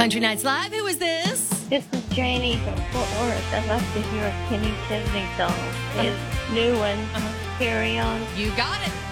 Country Nights Live. Who is this? This is Janie from Fort Worth. I'd like to hear a Kenny Chesney song. His new one, Carry On. You got it.